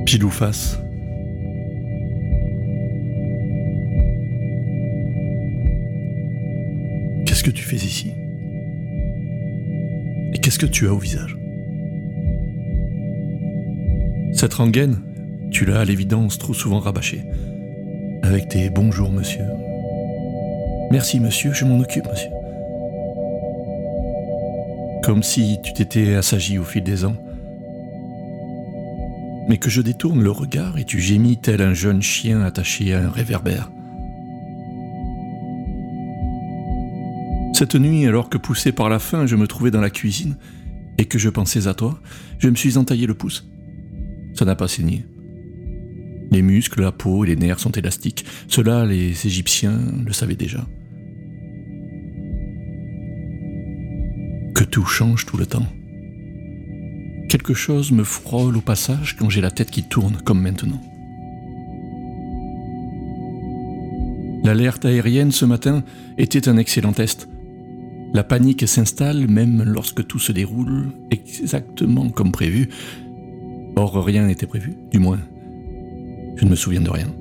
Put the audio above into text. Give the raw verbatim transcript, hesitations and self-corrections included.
Pile ou face. Qu'est-ce que tu fais ici? Et qu'est-ce que tu as au visage? Cette rengaine, tu l'as à l'évidence trop souvent rabâchée. Avec tes « bonjour monsieur ». Merci monsieur, je m'en occupe monsieur. Comme si tu t'étais assagi au fil des ans. Mais que je détourne le regard et tu gémis tel un jeune chien attaché à un réverbère. Cette nuit, alors que poussé par la faim, je me trouvais dans la cuisine et que je pensais à toi, je me suis entaillé le pouce. Ça n'a pas saigné. Les muscles, la peau et les nerfs sont élastiques. Cela, les Égyptiens le savaient déjà. Que tout change tout le temps. Quelque chose me frôle au passage quand j'ai la tête qui tourne, comme maintenant. L'alerte aérienne ce matin était un excellent test. La panique s'installe même lorsque tout se déroule exactement comme prévu. Or, rien n'était prévu, du moins, je ne me souviens de rien.